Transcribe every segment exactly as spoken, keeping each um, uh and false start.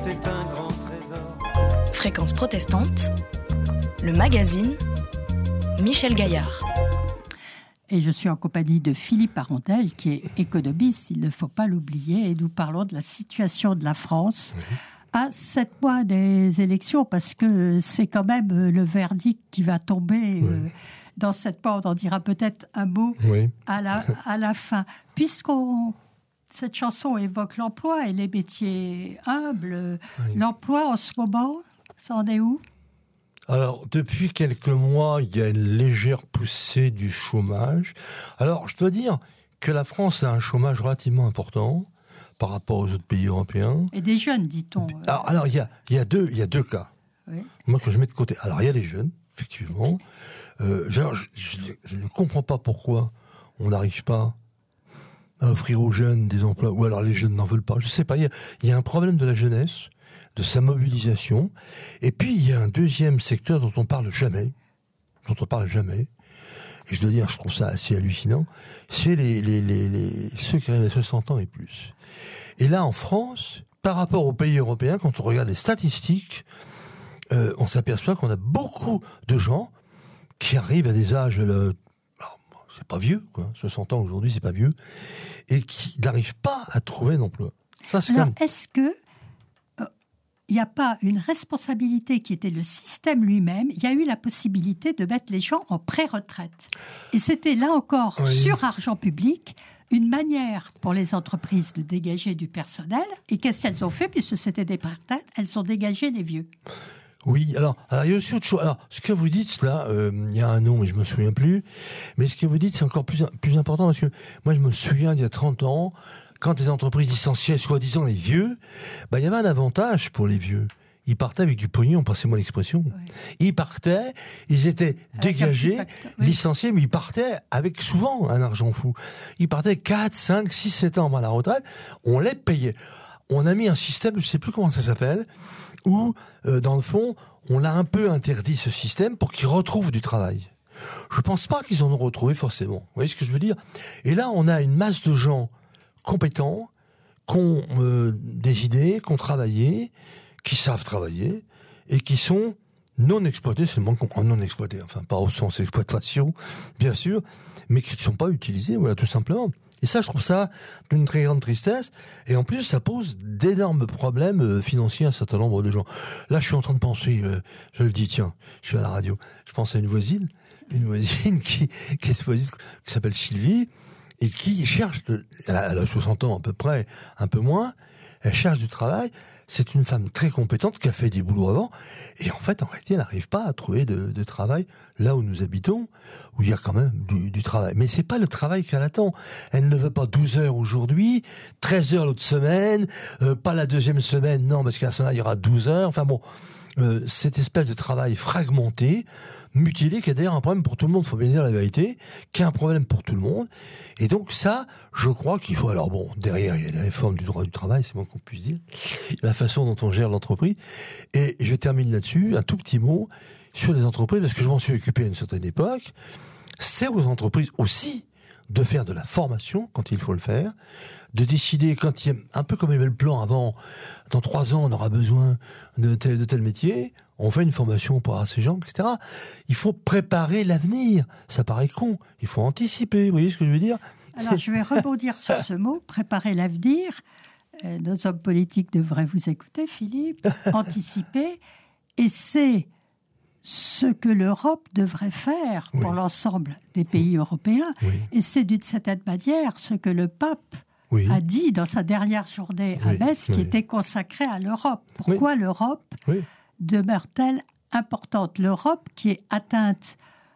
était un grand trésor. Fréquence protestante, le magazine Michel Gaillard. Et je suis en compagnie de Philippe Arondel, qui est économiste, il ne faut pas l'oublier, et nous parlons de la situation de la France oui. à sept mois des élections, parce que c'est quand même le verdict qui va tomber. Oui. Euh, dans sept mois, on en dira peut-être un mot oui. à, la, à la fin. Puisqu'on... Cette chanson évoque l'emploi et les métiers humbles. Oui. L'emploi, en ce moment, ça en est où ? Alors, depuis quelques mois, il y a une légère poussée du chômage. Alors, je dois dire que la France a un chômage relativement important par rapport aux autres pays européens. Et des jeunes, dit-on. Alors, alors il, y a, il, y a deux, il y a deux cas. Oui. Moi, que je mets de côté. Alors, il y a les jeunes, effectivement. Euh, genre, je, je, je ne comprends pas pourquoi on n'arrive pas à offrir aux jeunes des emplois, ou alors les jeunes n'en veulent pas. Je ne sais pas, il y, a, il y a un problème de la jeunesse, de sa mobilisation. Et puis, il y a un deuxième secteur dont on parle jamais, dont on parle jamais, et je dois dire, je trouve ça assez hallucinant, c'est les, les, les, les, ceux qui arrivent à soixante ans et plus. Et là, en France, par rapport aux pays européens, quand on regarde les statistiques, euh, on s'aperçoit qu'on a beaucoup de gens qui arrivent à des âges, euh, alors, c'est pas vieux, quoi, soixante ans aujourd'hui, c'est pas vieux, et qui n'arrivent pas à trouver d'emploi. Ça, c'est alors, même... est-ce que il n'y a pas une responsabilité qui était le système lui-même? Il y a eu la possibilité de mettre les gens en pré-retraite. Et c'était là encore, oui. sur argent public, une manière pour les entreprises de dégager du personnel. Et qu'est-ce qu'elles ont fait? Puisque c'était des pré-retraites, elles ont dégagé les vieux. Oui, alors, alors il y a aussi autre chose. Alors, ce que vous dites là, euh, il y a un nom, mais je me souviens plus. Mais ce que vous dites, c'est encore plus, plus important parce que moi, je me souviens d'il y a trente ans, quand les entreprises licenciaient, soi-disant, les vieux, bah, il y avait un avantage pour les vieux. Ils partaient avec du pognon, passez-moi l'expression. Oui. Ils partaient, ils étaient avec dégagés, oui. licenciés, mais ils partaient avec souvent un argent fou. Ils partaient quatre, cinq, six, sept ans avant la retraite, on les payait. On a mis un système, je ne sais plus comment ça s'appelle, où, euh, dans le fond, on a un peu interdit ce système pour qu'ils retrouvent du travail. Je ne pense pas qu'ils en ont retrouvé forcément. Vous voyez ce que je veux dire? Et là, on a une masse de gens compétents, qui ont euh, des idées, qui ont travaillé, qui savent travailler, et qui sont non exploités, c'est le moins qu'on... non exploités, enfin pas au sens exploitation, bien sûr, mais qui ne sont pas utilisés, voilà, tout simplement. Et ça, je trouve ça d'une très grande tristesse. Et en plus, ça pose d'énormes problèmes financiers à un certain nombre de gens. Là, je suis en train de penser, euh, je le dis, tiens, je suis à la radio, je pense à une voisine, une voisine qui, qui est une voisine qui s'appelle Sylvie, et qui cherche, de, elle, a, elle a soixante ans à peu près, un peu moins, elle cherche du travail. C'est une femme très compétente qui a fait des boulots avant. Et en fait, en réalité, elle n'arrive pas à trouver de, de travail là où nous habitons, où il y a quand même du, du travail. Mais c'est pas le travail qu'elle attend. Elle ne veut pas douze heures aujourd'hui, treize heures l'autre semaine, euh, pas la deuxième semaine, non, parce qu'à ce moment-là, il y aura douze heures. Enfin bon, euh, cette espèce de travail fragmenté, mutilé, qui est d'ailleurs un problème pour tout le monde, il faut bien dire la vérité, qui est un problème pour tout le monde. Et donc ça, je crois qu'il faut... Alors bon, derrière, il y a la réforme du droit du travail, c'est moins qu'on puisse dire, la façon dont on gère l'entreprise. Et je termine là-dessus, un tout petit mot sur les entreprises, parce que je m'en suis occupé à une certaine époque. C'est aux entreprises aussi de faire de la formation, quand il faut le faire, de décider quand il y a, un peu comme il y avait le plan avant, dans trois ans, on aura besoin de tel, de tel métier, on fait une formation pour avoir ces gens, et cetera. Il faut préparer l'avenir. Ça paraît con. Il faut anticiper. Vous voyez ce que je veux dire? Alors, je vais rebondir sur ce mot, préparer l'avenir. Euh, nos hommes politiques devraient vous écouter, Philippe. Anticiper. Et c'est ce que l'Europe devrait faire pour oui. l'ensemble des pays européens. Oui. Et c'est d'une certaine manière ce que le pape oui. a dit dans sa dernière journée à oui. Metz, qui oui. était consacrée à l'Europe. Pourquoi oui. l'Europe oui. demeure-t-elle importante? L'Europe qui est atteinte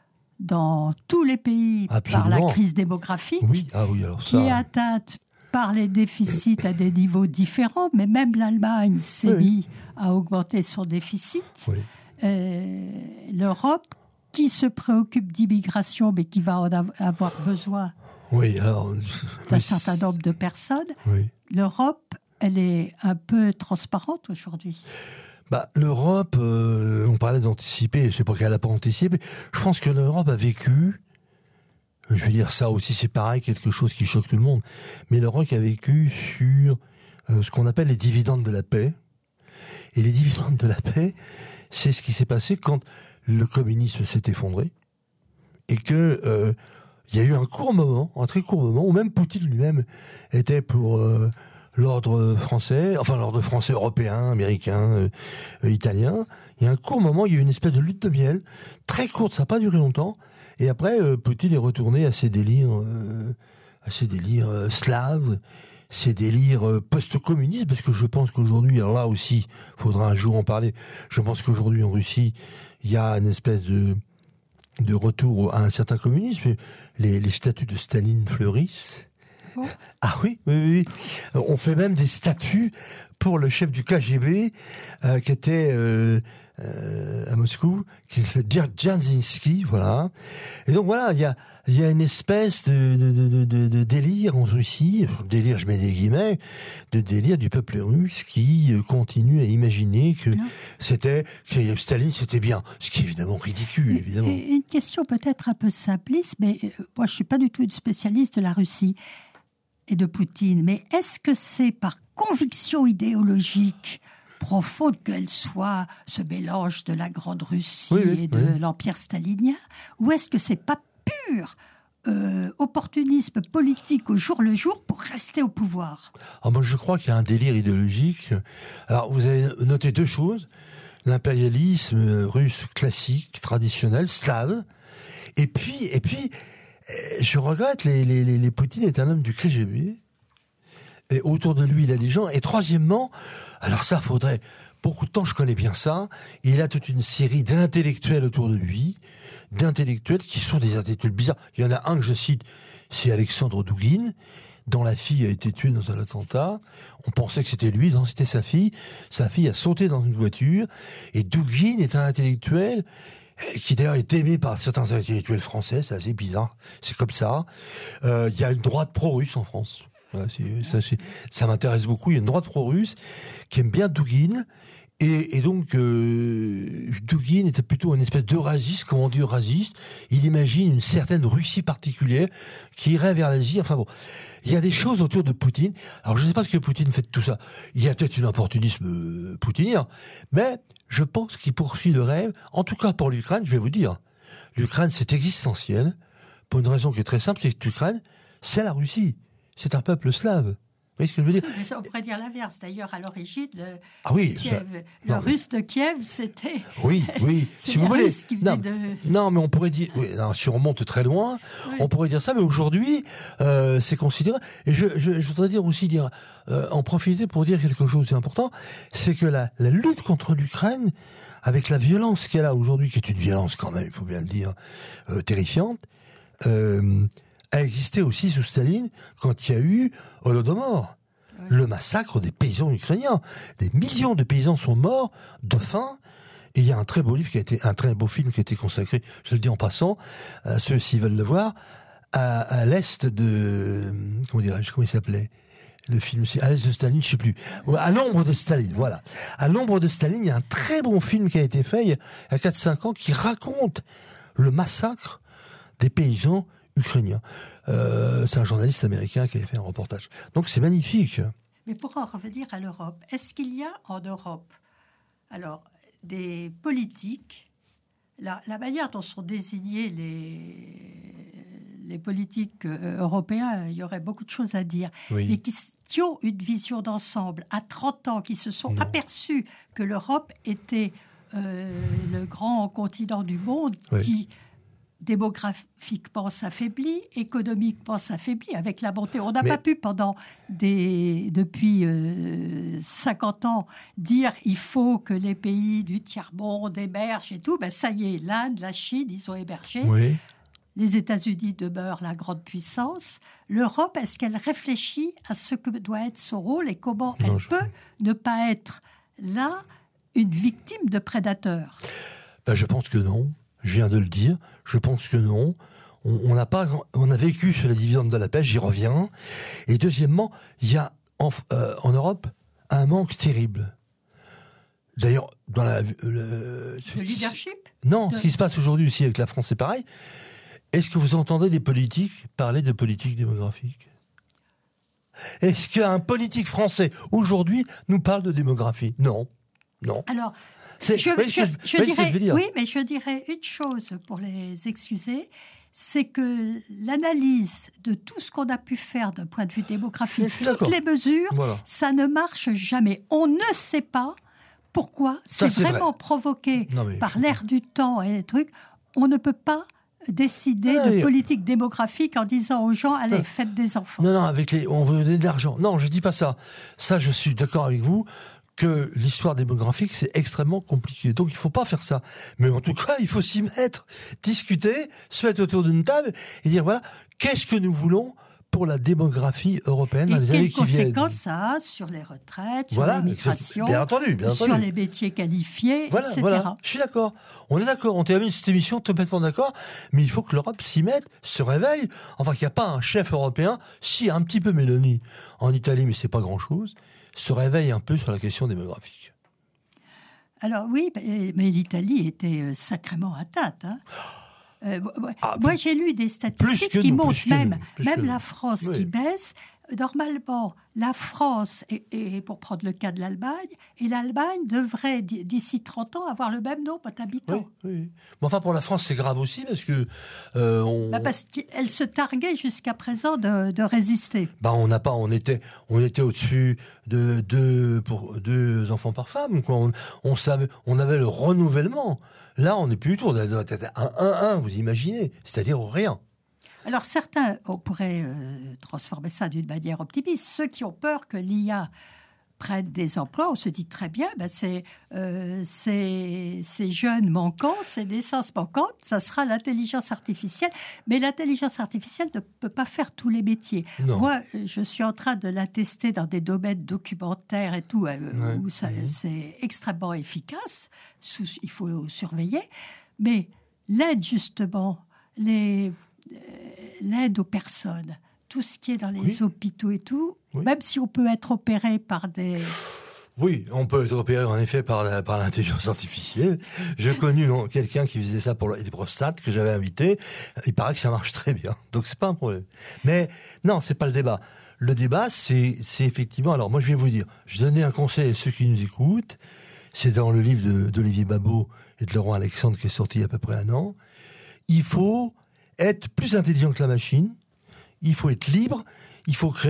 dans tous les pays Absolument. par la crise démographique, oui. Ah oui, alors qui ça... est atteinte par les déficits à des niveaux différents, mais même l'Allemagne s'est oui. mise à augmenter son déficit. Oui. Euh, L'Europe qui se préoccupe d'immigration, mais qui va en avoir besoin oui, alors, d'un oui, certain nombre de personnes. Oui. L'Europe, elle est un peu transparente aujourd'hui. Bah, L'Europe, euh, on parlait d'anticiper, je sais pas qu'elle n'a pas anticipé. Je pense que l'Europe a vécu, je veux dire ça aussi c'est pareil, quelque chose qui choque tout le monde, mais l'Europe a vécu sur euh, ce qu'on appelle les dividendes de la paix. Et les dividendes de la paix, c'est ce qui s'est passé quand le communisme s'est effondré et que euh, il y a eu un court moment, un très court moment, où même Poutine lui-même était pour euh, l'ordre français, enfin l'ordre français européen, américain, euh, euh, italien. Il y a un court moment, il y a eu une espèce de lutte de miel, très courte, ça n'a pas duré longtemps. Et après, euh, Poutine est retourné à ses délires, euh, à ses délires euh, slaves, ses délires euh, post-communistes, parce que je pense qu'aujourd'hui, alors là aussi, faudra un jour en parler. Je pense qu'aujourd'hui en Russie, il y a une espèce de de retour à un certain communisme. Les, les statues de Staline fleurissent. Oh. Ah oui, oui, oui, oui. On fait même des statues pour le chef du K G B euh, qui était euh, euh, à Moscou, qui s'appelle Dzerzhinsky, voilà. Et donc voilà, il y a il y a une espèce de, de, de, de, de délire en Russie, délire, je mets des guillemets, de délire du peuple russe qui continue à imaginer que non. c'était, que Staline c'était bien, ce qui est évidemment ridicule, évidemment. Une question peut-être un peu simpliste, mais moi je suis pas du tout une spécialiste de la Russie et de Poutine, mais est-ce que c'est par conviction idéologique profonde qu'elle soit ce mélange de la Grande Russie oui, oui, et de oui. l'Empire stalinien, ou est-ce que c'est pas pur euh, opportunisme politique au jour le jour pour rester au pouvoir? Ah, moi, je crois qu'il y a un délire idéologique. Alors, vous avez noté deux choses. L'impérialisme russe classique, traditionnel, slave. Et puis, et puis je regrette, les, les, les, les Poutine est un homme du K G B. Et autour de lui, il a des gens. Et troisièmement, alors ça, faudrait... Beaucoup de temps, je connais bien ça. Il a toute une série d'intellectuels autour de lui, d'intellectuels qui sont des intellectuels bizarres. Il y en a un que je cite, c'est Alexandre Douguine, dont la fille a été tuée dans un attentat. On pensait que c'était lui, non, c'était sa fille. Sa fille a sauté dans une voiture. Et Douguine est un intellectuel qui d'ailleurs est aimé par certains intellectuels français. C'est assez bizarre. C'est comme ça. Euh, il y a une droite pro-russe en France. Voilà, c'est, ça, c'est, ça m'intéresse beaucoup. Il y a une droite pro-russe qui aime bien Douguine. Et, et donc, euh, Douguine était plutôt une espèce d'eurasiste, comment on dit eurasiste. Il imagine une certaine Russie particulière qui irait vers l'Asie. Enfin bon, il y a des choses autour de Poutine. Alors, je ne sais pas ce que Poutine fait de tout ça. Il y a peut-être un opportunisme euh, poutinien, mais je pense qu'il poursuit le rêve. En tout cas, pour l'Ukraine, je vais vous dire, l'Ukraine, c'est existentiel, pour une raison qui est très simple, c'est que l'Ukraine, c'est la Russie. C'est un peuple slave. Vous voyez ce que je veux dire ? Mais ça, on pourrait dire l'inverse. D'ailleurs, à l'origine, le, ah oui, Kiev, ça, le non, russe de Kiev, c'était... Oui, oui, si vous voulez. Qui non, de... non, mais on pourrait dire... Oui, non, si on remonte très loin, oui. on pourrait dire ça, mais aujourd'hui, euh, c'est considéré... Et je, je, je voudrais dire aussi, dire, euh, en profiter pour dire quelque chose d'important, c'est que la, la lutte contre l'Ukraine, avec la violence qu'elle a aujourd'hui, qui est une violence quand même, il faut bien le dire, euh, terrifiante, euh, a existé aussi sous Staline quand il y a eu Holodomor, oui. le massacre des paysans ukrainiens. Des millions de paysans sont morts de faim. Et il y a un très beau livre qui a été, un très beau film qui a été consacré, je le dis en passant, à ceux s'ils veulent le voir, à, à l'est de, comment dirais-je, comment il s'appelait? Le film, c'est à l'est de Staline, je sais plus. À l'ombre de Staline, voilà. À l'ombre de Staline, il y a un très bon film qui a été fait il y a quatre cinq ans qui raconte le massacre des paysans ukrainien. Euh, c'est un journaliste américain qui avait fait un reportage. Donc c'est magnifique. Mais pour en revenir à l'Europe, est-ce qu'il y a en Europe alors des politiques, la, la manière dont sont désignés les, les politiques européens, il y aurait beaucoup de choses à dire, oui. mais qui, qui ont une vision d'ensemble à trente ans, qui se sont non. aperçus que l'Europe était euh, le grand continent du monde oui. qui démographiquement s'affaiblit, économiquement s'affaiblit avec la montée. On n'a Mais... pas pu pendant des, depuis euh, cinquante ans dire il faut que les pays du tiers-monde émergent et tout. Ben ça y est, l'Inde, la Chine, ils ont émergé. Oui. Les États-Unis demeurent la grande puissance. L'Europe, est-ce qu'elle réfléchit à ce que doit être son rôle et comment non, elle je... peut ne pas être là une victime de prédateurs ? Ben, je pense que non. Je viens de le dire. Je pense que non. On, on n'a pas, on a vécu sur les dividendes de la pêche. J'y reviens. Et deuxièmement, il y a en, euh, en Europe un manque terrible. D'ailleurs, dans la le, le leadership. Non, de... ce qui se passe aujourd'hui aussi avec la France, c'est pareil. Est-ce que vous entendez des politiques parler de politique démographique ? Est-ce qu'un politique français aujourd'hui nous parle de démographie ? Non. Non. Alors, C'est, je, oui, je, je, je oui, dirais, je veux dire. oui, mais je dirais une chose pour les excuser, c'est que l'analyse de tout ce qu'on a pu faire d'un point de vue démographique, Je- je suis toutes d'accord. les mesures, Voilà. ça ne marche jamais. On ne sait pas pourquoi. Ça, C'est c'est vraiment vrai. provoqué Non, mais- par l'air du temps et les trucs. On ne peut pas décider Ah, de oui. politique démographique en disant aux gens, allez, faites des enfants. Non, non, avec les, on veut donner de l'argent. Non, je dis pas ça. Ça, je suis d'accord avec vous que l'histoire démographique, c'est extrêmement compliqué. Donc, il faut pas faire ça. Mais en tout cas, il faut s'y mettre, discuter, se mettre autour d'une table et dire, voilà, qu'est-ce que nous voulons pour la démographie européenne dans Et les années quelles qui viennent. conséquences ça a sur les retraites, sur Voilà, l'immigration, bien entendu, bien sur entendu. les métiers qualifiés, Voilà, et cetera. voilà, je suis d'accord. On est d'accord, on termine cette émission complètement d'accord, mais il faut que l'Europe s'y mette, se réveille. Enfin, qu'il n'y a pas un chef européen, si un petit peu Mélanie en Italie, mais c'est pas grand-chose, se réveille un peu sur la question démographique. Alors oui, mais mais l'Italie était euh, sacrément atteinte. Hein. Euh, moi, Ah, moi, plus- j'ai lu des statistiques que qui nous, montrent plus que même, nous, plus même que la nous. France Oui. qui baisse. Normalement, la France, et, et pour prendre le cas de l'Allemagne, et l'Allemagne devrait, d- d'ici trente ans, avoir le même nombre Oui, d'habitants. oui. Mais enfin, pour la France, c'est grave aussi, parce que euh, on... Bah, parce qu'elle se targuait jusqu'à présent de, de résister. Bah, on n'a pas, on était, on était au-dessus de deux pour deux enfants par femme, quoi. On, on savait, on avait le renouvellement. Là, on n'est plus du tout. On a un un un, vous imaginez, c'est-à-dire rien. Alors certains, on pourrait euh, transformer ça d'une manière optimiste. Ceux qui ont peur que l'I A prenne des emplois, on se dit très bien, ben c'est, euh, ces, ces jeunes manquants, ces naissances manquantes, ça sera l'intelligence artificielle. Mais l'intelligence artificielle ne peut pas faire tous les métiers. Non. Moi, euh, je suis en train de la tester dans des domaines documentaires et tout, euh, Ouais. où ça, Mhm. c'est extrêmement efficace. Sous, il faut surveiller. Mais l'aide, justement, les... Euh, l'aide aux personnes, tout ce qui est dans les Oui. hôpitaux et tout, Oui. même si on peut être opéré par des... Oui, on peut être opéré en effet par, la- par l'intelligence artificielle. J'ai connu non, quelqu'un qui faisait ça pour les prostates que j'avais invité. Il paraît que ça marche très bien, donc c'est pas un problème. Mais non, c'est pas le débat. Le débat, c'est, c'est effectivement. Alors moi, je vais vous dire, je donnais un conseil à ceux qui nous écoutent. C'est dans le livre de, d'Olivier Babot et de Laurent Alexandre qui est sorti il y a à peu près un an. Il faut être plus intelligent que la machine. Il faut être libre. Il faut créer